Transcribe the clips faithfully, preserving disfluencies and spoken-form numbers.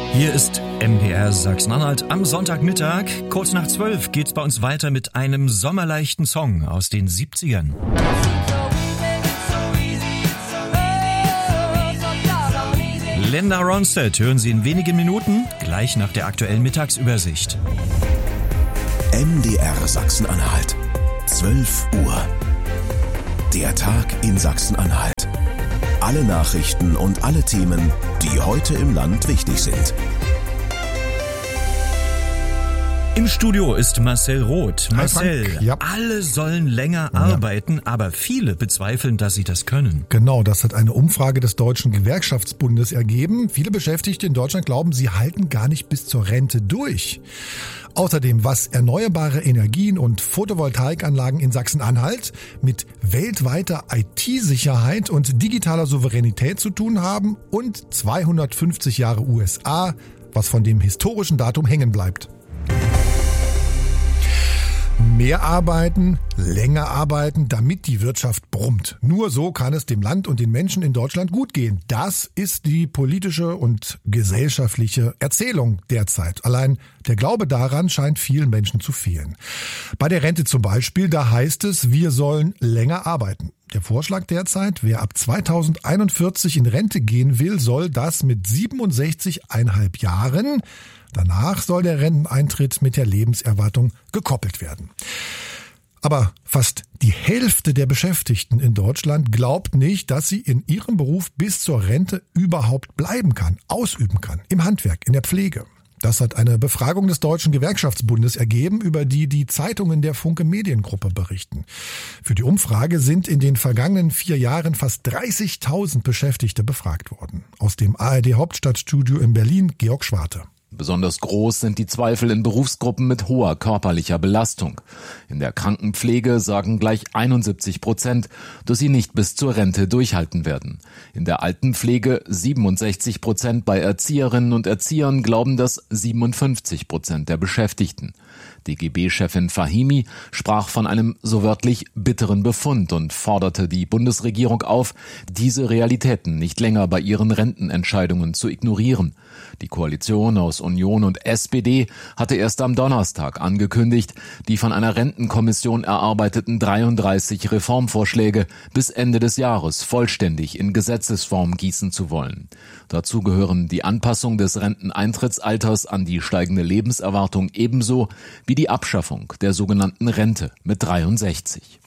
Hier ist M D R Sachsen-Anhalt am Sonntagmittag. Kurz nach zwölf geht's bei uns weiter mit einem sommerleichten Song aus den siebzigern. Linda Ronstadt hören Sie in wenigen Minuten, gleich nach der aktuellen Mittagsübersicht. M D R Sachsen-Anhalt, zwölf Uhr. Der Tag in Sachsen-Anhalt. Alle Nachrichten und alle Themen, die heute im Land wichtig sind. Im Studio ist Marcel Roth. Marcel, ja. Alle sollen länger ja. arbeiten, aber viele bezweifeln, dass sie das können. Genau, das hat eine Umfrage des Deutschen Gewerkschaftsbundes ergeben. Viele Beschäftigte in Deutschland glauben, sie halten gar nicht bis zur Rente durch. Außerdem, was erneuerbare Energien und Photovoltaikanlagen in Sachsen-Anhalt mit weltweiter I T-Sicherheit und digitaler Souveränität zu tun haben und zweihundertfünfzig Jahre U S A, was von dem historischen Datum hängen bleibt. Mehr arbeiten, länger arbeiten, damit die Wirtschaft brummt. Nur so kann es dem Land und den Menschen in Deutschland gut gehen. Das ist die politische und gesellschaftliche Erzählung derzeit. Allein der Glaube daran scheint vielen Menschen zu fehlen. Bei der Rente zum Beispiel, da heißt es, wir sollen länger arbeiten. Der Vorschlag derzeit, wer ab zweitausendeinundvierzig in Rente gehen will, soll das mit siebenundsechzig Komma fünf Jahren. Danach soll der Renteneintritt mit der Lebenserwartung gekoppelt werden. Aber fast die Hälfte der Beschäftigten in Deutschland glaubt nicht, dass sie in ihrem Beruf bis zur Rente überhaupt bleiben kann, ausüben kann, im Handwerk, in der Pflege. Das hat eine Befragung des Deutschen Gewerkschaftsbundes ergeben, über die die Zeitungen der Funke Mediengruppe berichten. Für die Umfrage sind in den vergangenen vier Jahren fast dreißigtausend Beschäftigte befragt worden. Aus dem A R D Hauptstadtstudio in Berlin, Georg Schwarte. Besonders groß sind die Zweifel in Berufsgruppen mit hoher körperlicher Belastung. In der Krankenpflege sagen gleich einundsiebzig Prozent, dass sie nicht bis zur Rente durchhalten werden. In der Altenpflege siebenundsechzig Prozent, bei Erzieherinnen und Erziehern glauben das siebenundfünfzig Prozent der Beschäftigten. D G B-Chefin Fahimi sprach von einem so wörtlich bitteren Befund und forderte die Bundesregierung auf, diese Realitäten nicht länger bei ihren Rentenentscheidungen zu ignorieren. Die Koalition aus Union und S P D hatte erst am Donnerstag angekündigt, die von einer Rentenkommission erarbeiteten dreiunddreißig Reformvorschläge bis Ende des Jahres vollständig in Gesetzesform gießen zu wollen. Dazu gehören die Anpassung des Renteneintrittsalters an die steigende Lebenserwartung ebenso wie die Abschaffung der sogenannten Rente mit dreiundsechzig.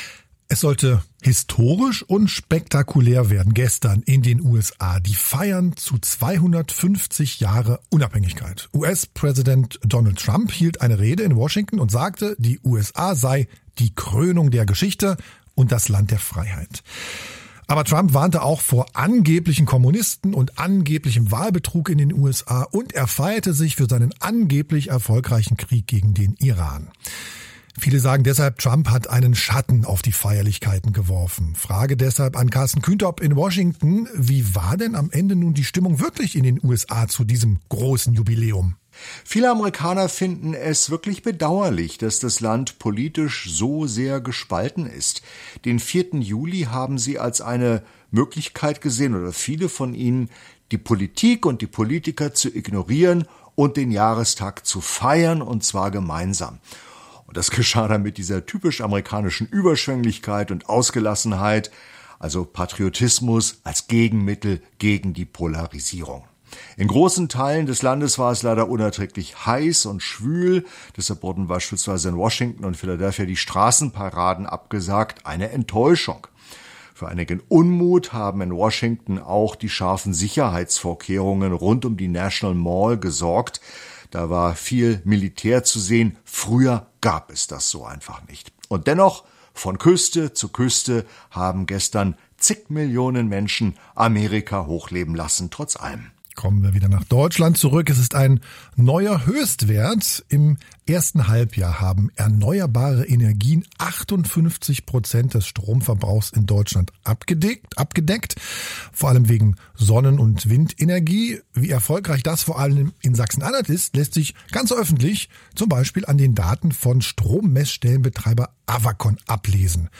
Es sollte historisch und spektakulär werden. Gestern in den U S A. Die feiern zu zweihundertfünfzig Jahre Unabhängigkeit. U S-Präsident Donald Trump hielt eine Rede in Washington und sagte, die U S A sei die Krönung der Geschichte und das Land der Freiheit. Aber Trump warnte auch vor angeblichen Kommunisten und angeblichem Wahlbetrug in den U S A und er feierte sich für seinen angeblich erfolgreichen Krieg gegen den Iran. Viele sagen deshalb, Trump hat einen Schatten auf die Feierlichkeiten geworfen. Frage deshalb an Carsten Kühntop in Washington. Wie war denn am Ende nun die Stimmung wirklich in den U S A zu diesem großen Jubiläum? Viele Amerikaner finden es wirklich bedauerlich, dass das Land politisch so sehr gespalten ist. Den vierten Juli haben sie als eine Möglichkeit gesehen, oder viele von ihnen, die Politik und die Politiker zu ignorieren und den Jahrestag zu feiern, und zwar gemeinsam. Und das geschah dann mit dieser typisch amerikanischen Überschwänglichkeit und Ausgelassenheit, also Patriotismus als Gegenmittel gegen die Polarisierung. In großen Teilen des Landes war es leider unerträglich heiß und schwül, deshalb wurden beispielsweise in Washington und Philadelphia die Straßenparaden abgesagt, eine Enttäuschung. Für einigen Unmut haben in Washington auch die scharfen Sicherheitsvorkehrungen rund um die National Mall gesorgt. Da war viel Militär zu sehen. Früher gab es das so einfach nicht. Und dennoch, von Küste zu Küste haben gestern zig Millionen Menschen Amerika hochleben lassen, trotz allem. Kommen wir wieder nach Deutschland zurück. Es ist ein neuer Höchstwert. Im ersten Halbjahr haben erneuerbare Energien achtundfünfzig Prozent des Stromverbrauchs in Deutschland abgedeckt, abgedeckt. Vor allem wegen Sonnen- und Windenergie. Wie erfolgreich das vor allem in Sachsen-Anhalt ist, lässt sich ganz öffentlich zum Beispiel an den Daten von Strommessstellenbetreiber Avacon ablesen.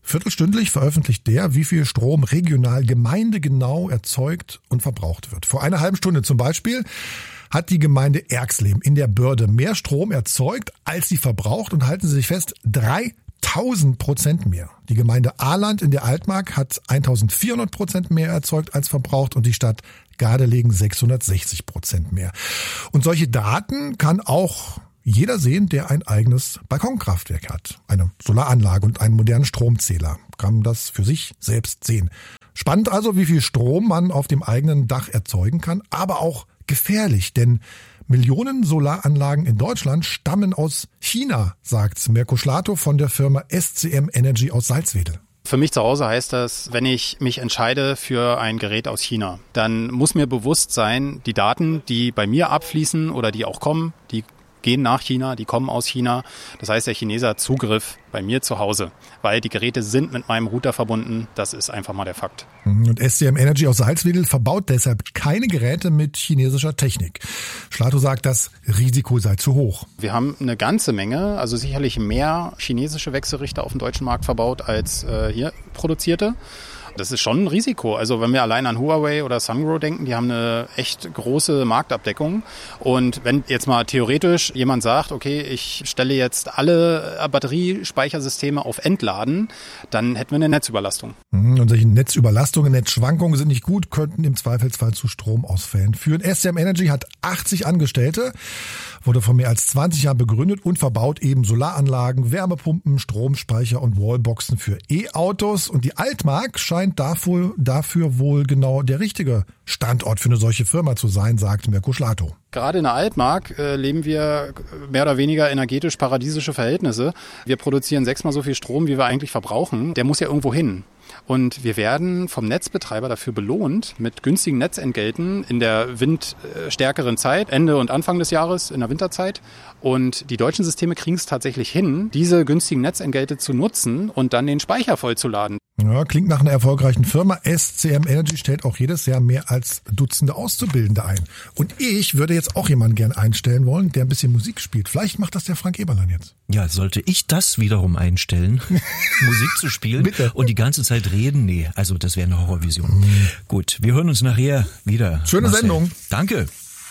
Viertelstündlich veröffentlicht der, wie viel Strom regional gemeindegenau erzeugt und verbraucht wird. Vor einer halben Stunde zum Beispiel hat die Gemeinde Erxleben in der Börde mehr Strom erzeugt, als sie verbraucht, und halten Sie sich fest, dreitausend Prozent mehr. Die Gemeinde Ahland in der Altmark hat eintausendvierhundert Prozent mehr erzeugt als verbraucht und die Stadt Gardelegen sechshundertsechzig Prozent mehr. Und solche Daten kann auch jeder sehen, der ein eigenes Balkonkraftwerk hat, eine Solaranlage und einen modernen Stromzähler, kann das für sich selbst sehen. Spannend also, wie viel Strom man auf dem eigenen Dach erzeugen kann, aber auch gefährlich, denn Millionen Solaranlagen in Deutschland stammen aus China, sagt Mirko Schlato von der Firma S C M Energy aus Salzwedel. Für mich zu Hause heißt das, wenn ich mich entscheide für ein Gerät aus China, dann muss mir bewusst sein, die Daten, die bei mir abfließen oder die auch kommen, die gehen nach China, die kommen aus China. Das heißt, der Chinese hat Zugriff bei mir zu Hause, weil die Geräte sind mit meinem Router verbunden. Das ist einfach mal der Fakt. Und S C M Energy aus Salzwedel verbaut deshalb keine Geräte mit chinesischer Technik. Schlato sagt, das Risiko sei zu hoch. Wir haben eine ganze Menge, also sicherlich mehr chinesische Wechselrichter auf dem deutschen Markt verbaut als äh, hier produzierte. Das ist schon ein Risiko. Also wenn wir allein an Huawei oder Sungrow denken, die haben eine echt große Marktabdeckung. Und wenn jetzt mal theoretisch jemand sagt, okay, ich stelle jetzt alle Batteriespeichersysteme auf Entladen, dann hätten wir eine Netzüberlastung. Und solche Netzüberlastungen, Netzschwankungen sind nicht gut, könnten im Zweifelsfall zu Stromausfällen führen. S C M Energy hat achtzig Angestellte, wurde vor mehr als zwanzig Jahren begründet und verbaut eben Solaranlagen, Wärmepumpen, Stromspeicher und Wallboxen für E-Autos. Und die Altmark scheint dafür, dafür wohl genau der richtige Standort für eine solche Firma zu sein, sagt Mirko Schlato. Gerade in der Altmark äh, leben wir mehr oder weniger energetisch paradiesische Verhältnisse. Wir produzieren sechsmal so viel Strom, wie wir eigentlich verbrauchen. Der muss ja irgendwo hin. Und wir werden vom Netzbetreiber dafür belohnt mit günstigen Netzentgelten in der windstärkeren Zeit, Ende und Anfang des Jahres, in der Winterzeit. Und die deutschen Systeme kriegen es tatsächlich hin, diese günstigen Netzentgelte zu nutzen und dann den Speicher vollzuladen. Ja, klingt nach einer erfolgreichen Firma. S C M Energy stellt auch jedes Jahr mehr als Dutzende Auszubildende ein. Und ich würde jetzt auch jemanden gern einstellen wollen, der ein bisschen Musik spielt. Vielleicht macht das der Frank Eberlein jetzt. Ja, sollte ich das wiederum einstellen, Musik zu spielen Bitte. Und die ganze Zeit reden? Nee, also das wäre eine Horrorvision. Mhm. Gut, wir hören uns nachher wieder. Schöne Marcel. Sendung. Danke.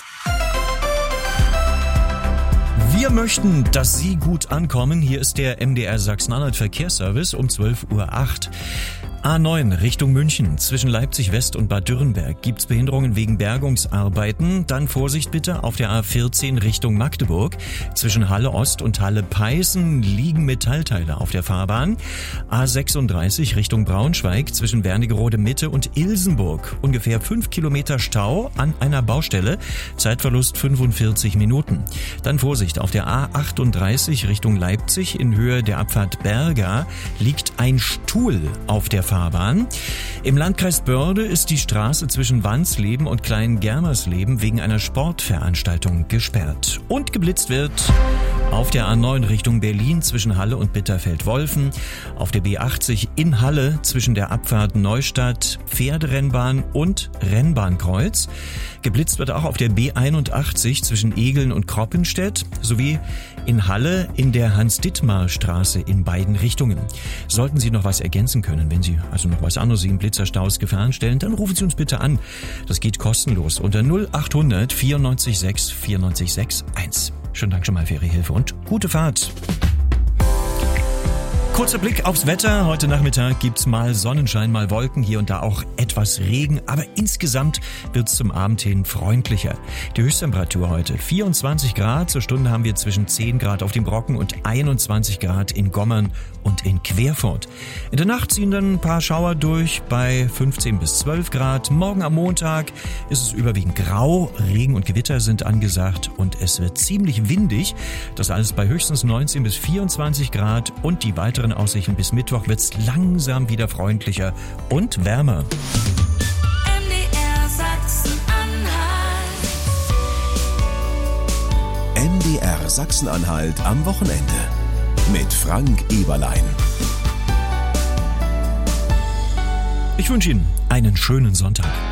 Wir möchten, dass Sie gut ankommen. Hier ist der M D R Sachsen-Anhalt Verkehrsservice um zwölf Uhr acht. A neun Richtung München. Zwischen Leipzig West und Bad Dürrenberg gibt's Behinderungen wegen Bergungsarbeiten. Dann Vorsicht bitte auf der A vierzehn Richtung Magdeburg. Zwischen Halle Ost und Halle Peißen liegen Metallteile auf der Fahrbahn. A sechsunddreißig Richtung Braunschweig. Zwischen Wernigerode Mitte und Ilsenburg. Ungefähr fünf Kilometer Stau an einer Baustelle. Zeitverlust fünfundvierzig Minuten. Dann Vorsicht auf der A achtunddreißig Richtung Leipzig. In Höhe der Abfahrt Berga liegt ein Stuhl auf der Fahrbahn. Im Landkreis Börde ist die Straße zwischen Wansleben und Klein-Germersleben wegen einer Sportveranstaltung gesperrt. Und geblitzt wird auf der A neun Richtung Berlin zwischen Halle und Bitterfeld-Wolfen, auf der B achtzig in Halle zwischen der Abfahrt Neustadt, Pferderennbahn und Rennbahnkreuz. Geblitzt wird auch auf der B einundachtzig zwischen Egeln und Kroppenstedt sowie in Halle in der Hans-Dittmar-Straße in beiden Richtungen. Sollten Sie noch was ergänzen können, wenn Sie also noch was anderes in Blitzerstaus Gefahren stellen, dann rufen Sie uns bitte an. Das geht kostenlos unter null achthundert vierundneunzig sechs vierundneunzig sechs eins. Schönen Dank schon mal für Ihre Hilfe und gute Fahrt. Kurzer Blick aufs Wetter. Heute Nachmittag gibt's mal Sonnenschein, mal Wolken, hier und da auch etwas Regen. Aber insgesamt wird's zum Abend hin freundlicher. Die Höchsttemperatur heute vierundzwanzig Grad. Zur Stunde haben wir zwischen zehn Grad auf dem Brocken und einundzwanzig Grad in Gommern und in Querfurt. In der Nacht ziehen dann ein paar Schauer durch bei fünfzehn bis zwölf Grad. Morgen am Montag ist es überwiegend grau. Regen und Gewitter sind angesagt und es wird ziemlich windig. Das alles bei höchstens neunzehn bis vierundzwanzig Grad und die weiteren Aussichten bis Mittwoch wird's langsam wieder freundlicher und wärmer. M D R Sachsen-Anhalt. M D R Sachsen-Anhalt am Wochenende mit Frank Eberlein. Ich wünsche Ihnen einen schönen Sonntag.